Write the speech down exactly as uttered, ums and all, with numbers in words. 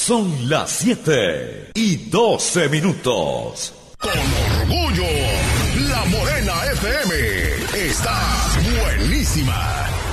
Son las siete y doce minutos. Con orgullo, La Morena F M está buenísima.